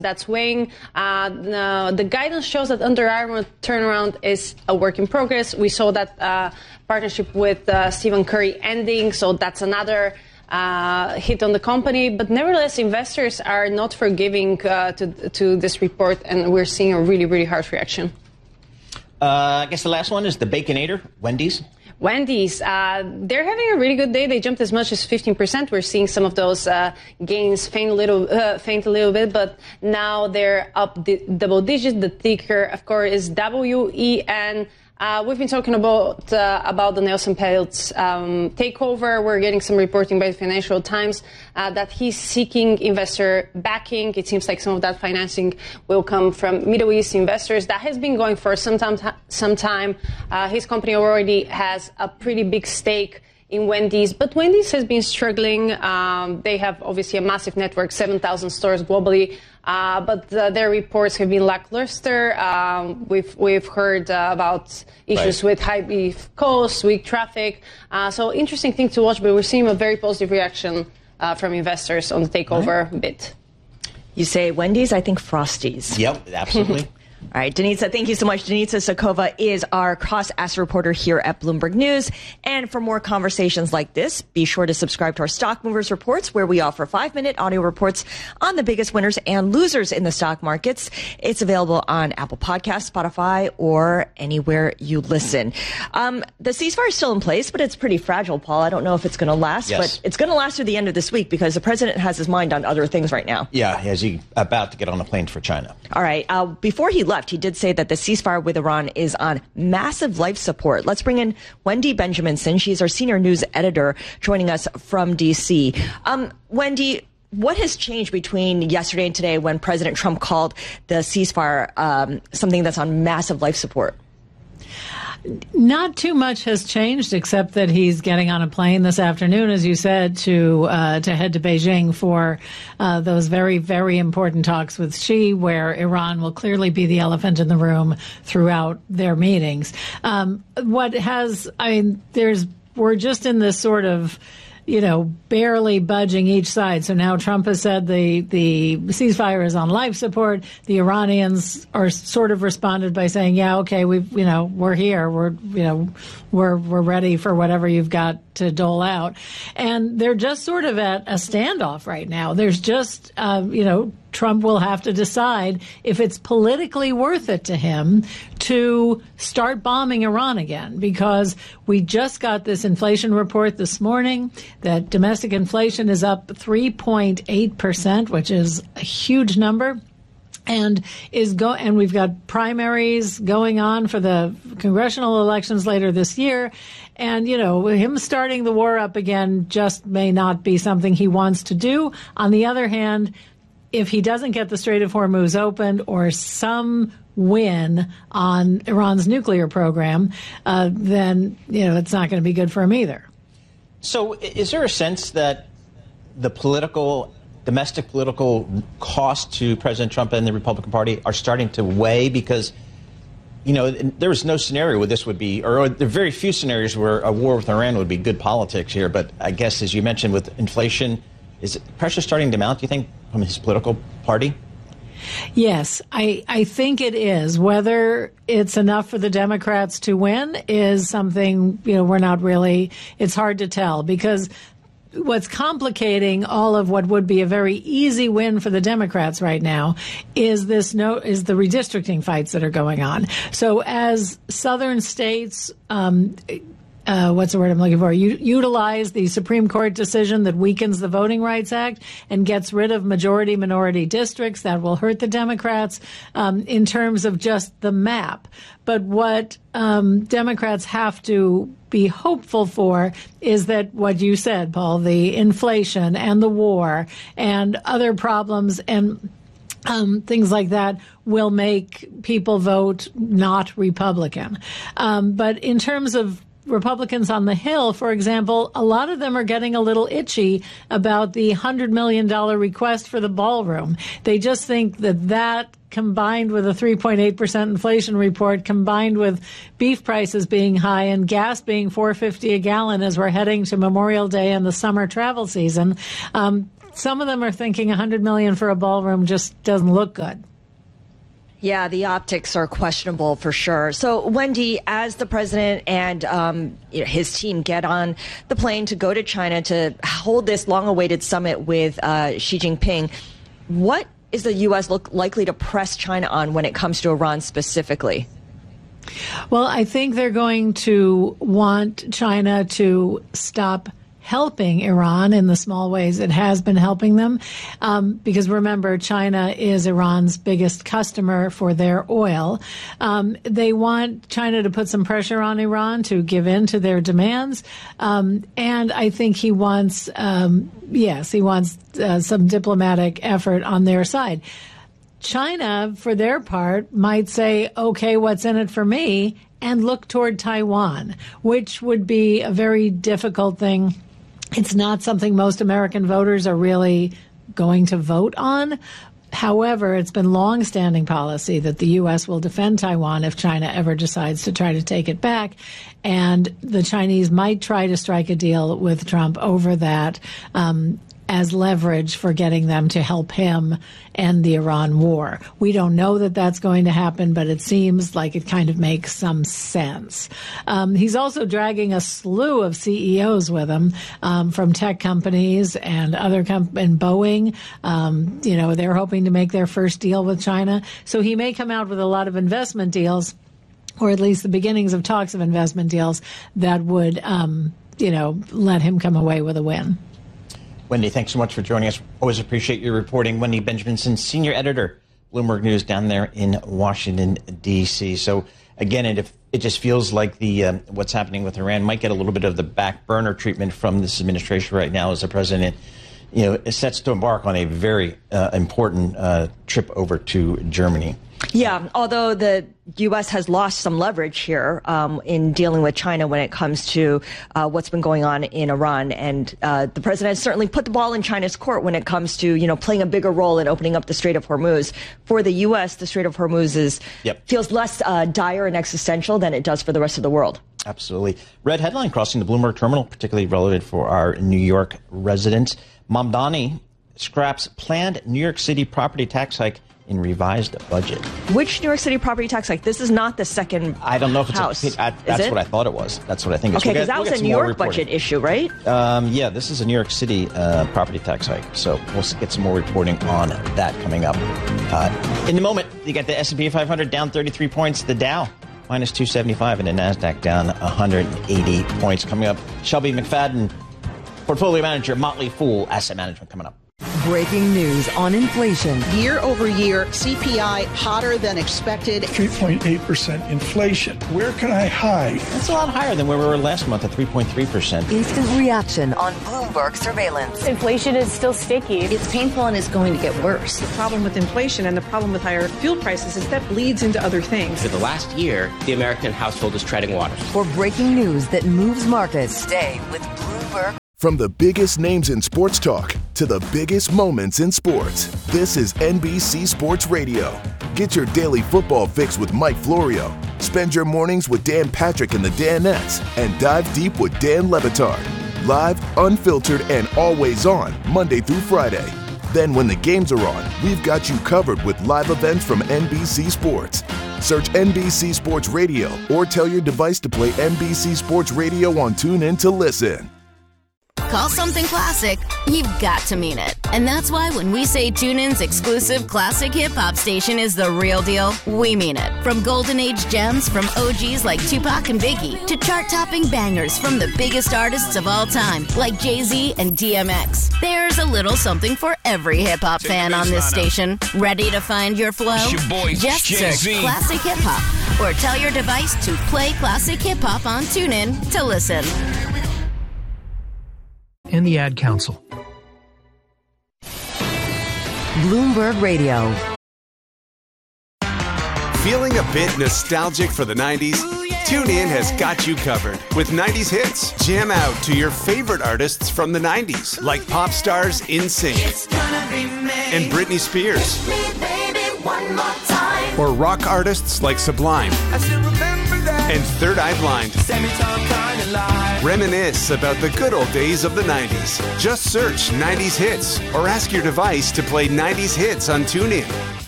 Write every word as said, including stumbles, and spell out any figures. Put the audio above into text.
That's weighing. Uh, the, the guidance shows that Under Armour turnaround is a work in progress. We saw that uh, partnership with uh, Stephen Curry ending, so that's another uh, hit on the company. But nevertheless, investors are not forgiving uh, to, to this report, and we're seeing a really, really harsh reaction. Uh, I guess the last one is the Baconator, Wendy's. Wendy's, uh, they're having a really good day. They jumped as much as fifteen percent. We're seeing some of those uh, gains faint a little, uh, faint a little bit, but now they're up di- double digits. The ticker, of course, is W E N. Uh, we've been talking about uh, about the Nelson Peltz um, takeover. We're getting some reporting by the Financial Times uh, that he's seeking investor backing. It seems like some of that financing will come from Middle East investors. That has been going for some time. Some time. Uh, his company already has a pretty big stake in Wendy's, but Wendy's has been struggling. Um, they have obviously a massive network, seven thousand stores globally. Uh, but uh, their reports have been lackluster. Um, we've we've heard uh, about issues right. with high beef costs, weak traffic. Uh, so interesting thing to watch. But we're seeing a very positive reaction uh, from investors on the takeover right. bit. You say Wendy's, I think Frosties. Yep, absolutely. All right, Denitsa, thank you so much. Denitsa Sokova is our cross-asset reporter here at Bloomberg News. And for more conversations like this, be sure to subscribe to our Stock Movers Reports, where we offer five-minute audio reports on the biggest winners and losers in the stock markets. It's available on Apple Podcasts, Spotify, or anywhere you listen. Um, the ceasefire is still in place, but it's pretty fragile, Paul. I don't know if it's going to last, yes. but it's going to last through the end of this week because the president has his mind on other things right now. Yeah, as he's about to get on a plane for China. All right. Uh, before he left, he did say that the ceasefire with Iran is on massive life support. Let's bring in Wendy Benjaminson. She's our senior news editor joining us from D C. Um, Wendy, what has changed between yesterday and today when President Trump called the ceasefire um, something that's on massive life support? Not too much has changed, except that he's getting on a plane this afternoon, as you said, to uh, to head to Beijing for uh, those very, very important talks with Xi, where Iran will clearly be the elephant in the room throughout their meetings. Um, what has, I mean, there's, we're just in this sort of, you know, barely budging each side. So now Trump has said the, the ceasefire is on life support. The Iranians are sort of responded by saying, yeah, okay, we've, you know, we're here. We're, you know, we're, we're ready for whatever you've got to dole out. And they're just sort of at a standoff right now. There's just, uh, you know, Trump will have to decide if it's politically worth it to him to start bombing Iran again, because we just got this inflation report this morning that domestic inflation is up three point eight percent, which is a huge number. And is go and we've got primaries going on for the congressional elections later this year. And, you know, him starting the war up again just may not be something he wants to do. On the other hand, if he doesn't get the Strait of Hormuz opened or some win on Iran's nuclear program, uh, then, you know, it's not going to be good for him either. So is there a sense that the political, domestic political cost to President Trump and the Republican Party are starting to weigh? Because, you know, there was no scenario where this would be, or there are very few scenarios where a war with Iran would be good politics here. But I guess, as you mentioned, with inflation, is pressure starting to mount, do you think, from his political party? Yes, I, I think it is. Whether it's enough for the Democrats to win is something, you know, we're not really, it's hard to tell, because what's complicating all of what would be a very easy win for the Democrats right now is this no is the redistricting fights that are going on. So as southern states, um, Uh, what's the word I'm looking for? U- utilize the Supreme Court decision that weakens the Voting Rights Act and gets rid of majority-minority districts. That will hurt the Democrats um, in terms of just the map. But what um, Democrats have to be hopeful for is that what you said, Paul, the inflation and the war and other problems and Um, things like that will make people vote not Republican. Um, but in terms of Republicans on the Hill, for example, a lot of them are getting a little itchy about the one hundred million dollars request for the ballroom. They just think that that, combined with a three point eight percent inflation report, combined with beef prices being high and gas being four dollars and fifty cents a gallon as we're heading to Memorial Day and the summer travel season, um, some of them are thinking one hundred million dollars for a ballroom just doesn't look good. Yeah, the optics are questionable for sure. So, Wendy, as the president and um, you know, his team get on the plane to go to China to hold this long-awaited summit with uh, Xi Jinping, what is the U S look likely to press China on when it comes to Iran specifically? Well, I think they're going to want China to stop helping Iran in the small ways it has been helping them. Um, because remember, China is Iran's biggest customer for their oil. Um, they want China to put some pressure on Iran to give in to their demands. Um, and I think he wants, um, yes, he wants uh, some diplomatic effort on their side. China, for their part, might say, okay, what's in it for me? And look toward Taiwan, which would be a very difficult thing. It's not something most American voters are really going to vote on. However, it's been long-standing policy that the U S will defend Taiwan if China ever decides to try to take it back. And the Chinese might try to strike a deal with Trump over that um, as leverage for getting them to help him end the Iran war. We don't know that that's going to happen, but it seems like it kind of makes some sense. Um, he's also dragging a slew of C E Os with him um, from tech companies and other com- and Boeing. Um, you know, they're hoping to make their first deal with China. So he may come out with a lot of investment deals, or at least the beginnings of talks of investment deals that would, um, you know, let him come away with a win. Wendy, thanks so much for joining us. Always appreciate your reporting. Wendy Benjaminson, senior editor, Bloomberg News, down there in Washington, D C. So, again, it, it just feels like the uh, what's happening with Iran might get a little bit of the back burner treatment from this administration right now as the president, you know, is sets to embark on a very uh, important uh, trip over to Germany. Yeah, although the U S has lost some leverage here um, in dealing with China when it comes to uh, what's been going on in Iran. And uh, the president has certainly put the ball in China's court when it comes to, you know, playing a bigger role in opening up the Strait of Hormuz. For the U S, the Strait of Hormuz is, yep. feels less uh, dire and existential than it does for the rest of the world. Absolutely. Red headline crossing the Bloomberg terminal, particularly relevant for our New York residents. Mamdani scraps planned New York City property tax hike in revised budget. Which New York City property tax hike? This is not the second I don't know if it's house. A, I, that's what I thought it was. That's what I think. Okay, because we'll that was a New York budget issue, right? Um, yeah, this is a New York City uh, property tax hike. So we'll get some more reporting on that coming up. Uh, in the moment, you got the S and P five hundred down thirty-three points, the Dow minus two seventy-five, and the NASDAQ down one hundred eighty points. Coming up, Shelby McFadden, portfolio manager, Motley Fool Asset Management, coming up. Breaking news on inflation. Year over year, C P I hotter than expected. three point eight percent inflation. Where can I hide? That's a lot higher than where we were last month at three point three percent. Instant reaction on Bloomberg surveillance. Inflation is still sticky. It's painful and it's going to get worse. The problem with inflation and the problem with higher fuel prices is that bleeds into other things. For the last year, the American household is treading water. For breaking news that moves markets, stay with Bloomberg. From the biggest names in sports talk to the biggest moments in sports, this is N B C Sports Radio. Get your daily football fix with Mike Florio. Spend your mornings with Dan Patrick and the Danettes, and dive deep with Dan Le Batard. Live, unfiltered, and always on Monday through Friday. Then when the games are on, we've got you covered with live events from N B C Sports. Search N B C Sports Radio or tell your device to play N B C Sports Radio on TuneIn to listen. Call something classic, you've got to mean it. And that's why when we say TuneIn's exclusive classic hip-hop station is the real deal, we mean it. From golden age gems from O Gs like Tupac and Biggie to chart-topping bangers from the biggest artists of all time like Jay-Z and D M X. There's a little something for every hip-hop fan on this station. Ready to find your flow? Your boy, Just Jay-Z. search Classic Hip-Hop or tell your device to play Classic Hip-Hop on TuneIn to listen. And the Ad Council. Bloomberg Radio. Feeling a bit nostalgic for the nineties? TuneIn has got you covered with nineties hits. Jam out to your favorite artists from the nineties, like pop stars NSYNC and Britney Spears, or rock artists like Sublime. I still remember that. and Third Eye Blind. Reminisce about the good old days of the nineties. Just search nineties Hits or ask your device to play nineties Hits on TuneIn.